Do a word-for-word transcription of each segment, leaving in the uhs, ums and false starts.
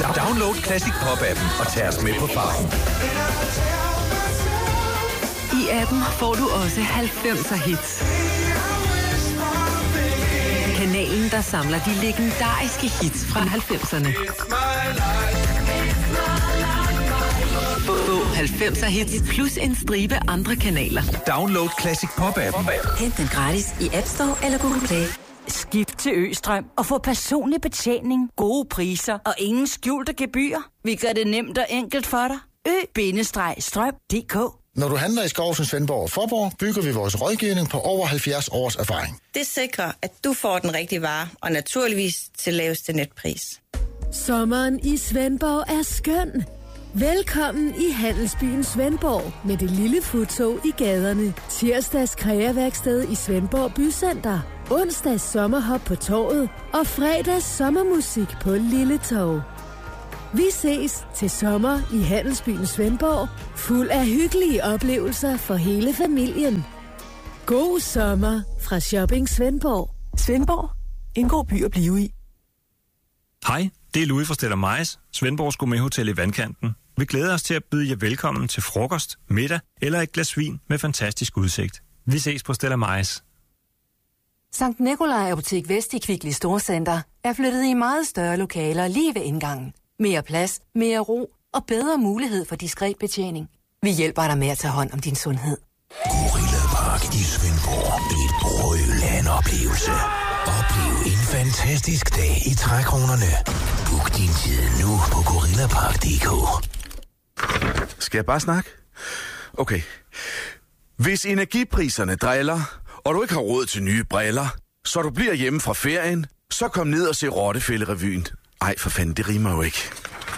Download Classic Pop-appen og tag os med på farten. I appen får du også halvfemser hits. Kanalen, der samler de legendariske hits fra halvfemserne. Få halvfemser hits plus en stribe andre kanaler. Download Classic Pop-appen. Hent den gratis i App Store eller Google Play. Skift til Østrøm og få personlig betjening, gode priser og ingen skjulte gebyrer. Vi gør det nemt og enkelt for dig. Ø-strøm punktum d k. Når du handler i Skovsen, Svendborg og Fåborg, bygger vi vores rådgivning på over halvfjerds års erfaring. Det sikrer, at du får den rigtige vare, og naturligvis til laveste netpris. Sommeren i Svendborg er skøn. Velkommen i Handelsbyen Svendborg med det lille futtog i gaderne. Tirsdags kreaværksted i Svendborg Bycenter. Onsdags sommerhop på torvet og fredags sommermusik på Lille Torv. Vi ses til sommer i Handelsbyen Svendborg, fuld af hyggelige oplevelser for hele familien. God sommer fra Shopping Svendborg. Svendborg, en god by at blive i. Hej, det er Louis fra Stella Majs, Svendborgs Gourmet-hotel i Vandkanten. Vi glæder os til at byde jer velkommen til frokost, middag eller et glas vin med fantastisk udsigt. Vi ses på Stella Majs. Sankt Nikolaj Apotek Vest i Kvickly Storcenter er flyttet i meget større lokaler lige ved indgangen. Mere plads, mere ro og bedre mulighed for diskret betjening. Vi hjælper dig med at tage hånd om din sundhed. Gorilla Park i Svendborg. Et brøl af en oplevelse. Oplev en fantastisk dag i trækronerne. Book din tid nu på gorilla park punktum d k. Skal jeg bare snakke? Okay. Hvis energipriserne driller, og du ikke har råd til nye briller, så du bliver hjemme fra ferien, så kom ned og se Rottefælde-revyen. Ej, for fanden, det rimer jo ikke.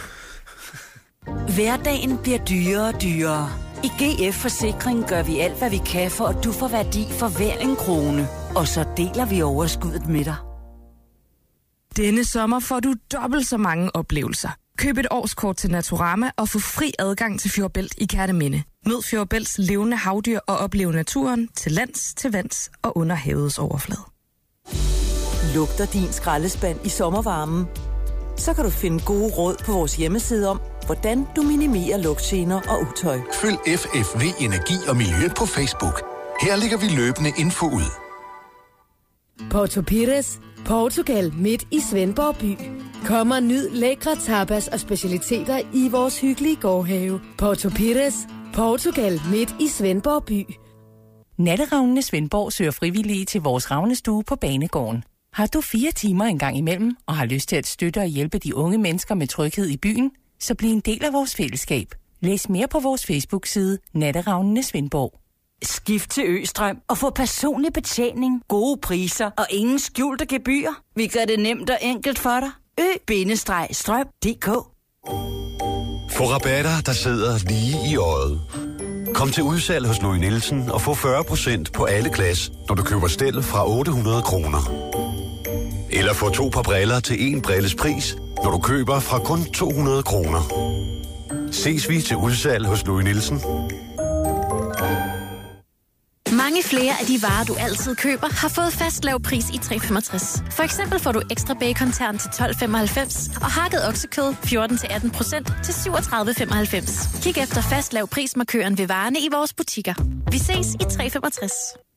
Hverdagen bliver dyrere og dyrere. I G F Forsikring gør vi alt, hvad vi kan, for at du får værdi for hver en krone. Og så deler vi overskuddet med dig. Denne sommer får du dobbelt så mange oplevelser. Køb et årskort til Naturama og få fri adgang til Fjordbælt i Kerteminde. Mød Fjordbælts levende havdyr og oplev naturen til lands, til vands og under havets overflade. Lugter din skraldespand i sommervarmen? Så kan du finde gode råd på vores hjemmeside om, hvordan du minimerer lugtgener og utøj. Følg F F V Energi og Miljø på Facebook. Her lægger vi løbende info ud. Porto Pires, Portugal midt i Svendborg by. Kom og nyd lækre tapas og specialiteter i vores hyggelige gårdhave. Porto Pires, Portugal midt i Svendborg by. Natteravnene Svendborg søger frivillige til vores ravnestue på Banegården. Har du fire timer en gang imellem og har lyst til at støtte og hjælpe de unge mennesker med tryghed i byen, så bliv en del af vores fællesskab. Læs mere på vores Facebook-side Natteravnene Svendborg. Skift til Østrøm og få personlig betjening, gode priser og ingen skjulte gebyrer. Vi gør det nemt og enkelt for dig. Ø-strøm punktum d k. Få rabatter, der sidder lige i øjet. Kom til udsalg hos Louis Nielsen og få fyrre procent på alle glas, når du køber stel fra otte hundrede kroner. Eller få to par briller til en brilles pris, når du køber fra kun to hundrede kroner. Ses vi til udsalg hos Louis Nielsen. Mange flere af de varer, du altid køber, har fået fast lav pris i tre femogtres. For eksempel får du ekstra bacon-tern til tolv femoghalvfems og hakket oksekød fjorten til atten procent til syvogtredive femoghalvfems. Kig efter fast lav prismarkøren ved varerne i vores butikker. Vi ses i tre femogtres.